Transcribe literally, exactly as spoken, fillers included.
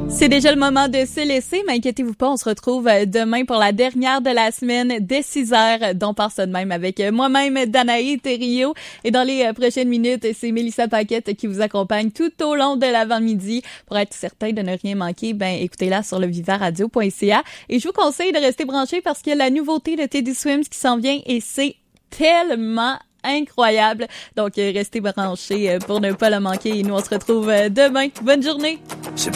C'est déjà le moment de se laisser, mais inquiétez-vous pas, on se retrouve demain pour la dernière de la semaine dès six heures, dont par ça de même avec moi-même, Danaï Thériault. Et dans les prochaines minutes, c'est Mélissa Paquette qui vous accompagne tout au long de l'avant-midi. Pour être certain de ne rien manquer, ben écoutez-la sur le viva radio point c a. Et je vous conseille de rester branchés parce qu'il y a la nouveauté de Teddy Swims qui s'en vient et c'est tellement incroyable. Donc, restez branchés pour ne pas le manquer et nous, on se retrouve demain. Bonne journée!